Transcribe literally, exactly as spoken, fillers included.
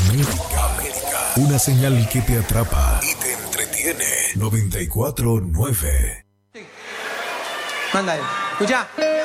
América, América. Una señal que te atrapa y te entretiene. noventa y cuatro nueve. Mándale. Escucha.